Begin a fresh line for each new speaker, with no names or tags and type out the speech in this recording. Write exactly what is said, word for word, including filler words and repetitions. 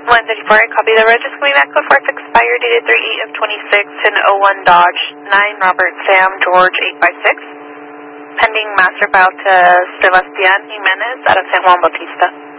one thirty-four, copy the reg is coming back code four, expired dated three eight of twenty-six in oh one Dodge, nine Robert Sam George eight five six. Pending master file to Sebastian Jimenez out of San Juan Bautista.